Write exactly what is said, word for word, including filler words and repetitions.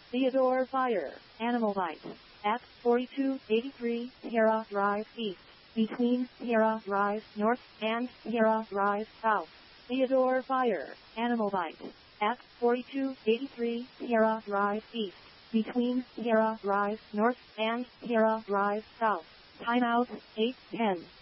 Theodore Fire, Animal Bite, at forty-two eighty-three Sierra Drive East, between Sierra Drive North and Sierra Drive South. Theodore Fire, Animal Bite, at forty-two eighty-three Sierra Drive East, between Sierra Drive North and Sierra Drive South. Timeout, eight ten.